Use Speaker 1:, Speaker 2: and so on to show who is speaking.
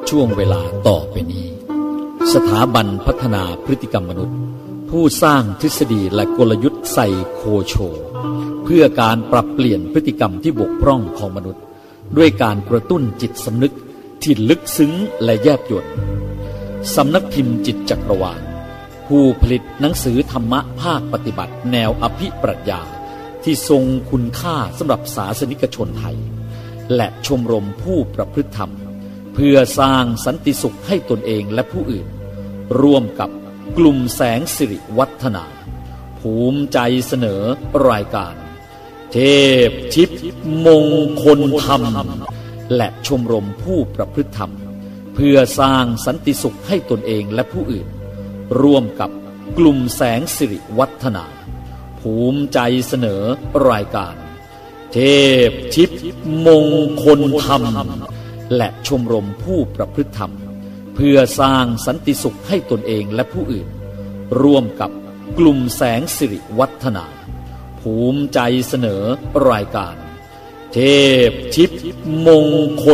Speaker 1: ช่วงเวลาต่อไปนี้สถาบันพัฒนาพฤติกรรมมนุษย์ผู้สร้างทฤษฎีและกลยุทธ์ไซโคโชเพื่อการปรับเปลี่ยนพฤติกรรมที่บกพร่องของมนุษย์ด้วยการกระตุ้นจิตสำนึกที่ลึกซึ้งและแยบยลสำนักพิมพ์จิตจักรวาลผู้ผลิตหนังสือธรรมะภาคปฏิบัติแนวอภิปรัชญาที่ทรงคุณค่าสำหรับศาสนิกชนไทยและชมรมผู้ประพฤติธรรมเพื่อสร้างสันติสุขให้ตนเองและผู้อื่นร่วมกับกลุ่มแสงสิริวัฒนาภูมิใจเสนอรายการเทพทิพย์มงคลธรรมและชมรมผู้ประพฤติธรรมเพื่อสร้างสันติสุขให้ตนเองและผู้อื่นร่วมกับกลุ่มแสงสิริวัฒนาภูมิใจเสนอรายการเทพทิพย์มงคลธรรมและชมรมผู้ประพฤติธรรมเพื่อสร้างสันติสุขให้ตนเองและผู้อื่นร่วมกับกลุ่มแสงสิริวัฒนาภูมิใจเสนอรายการเทพทิพย์มงค